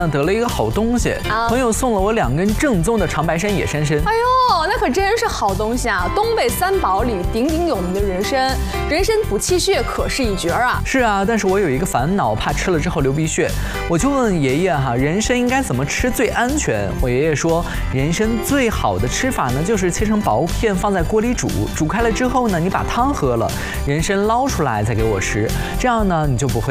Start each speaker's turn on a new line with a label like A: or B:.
A: 得了一个好东西，朋友送了我2根正宗的长白山野山参。
B: 哎呦，那可真是好东西啊！东北3宝里鼎鼎有名的人参，人参补气血可是一绝啊！
A: 是啊，但是我有一个烦恼，怕吃了之后流鼻血，我就问爷爷哈，人参应该怎么吃最安全？我爷爷说，人参最好的吃法呢，就是切成薄片放在锅里煮，煮开了之后呢，你把汤喝了，人参捞出来再给我吃，这样呢你就不会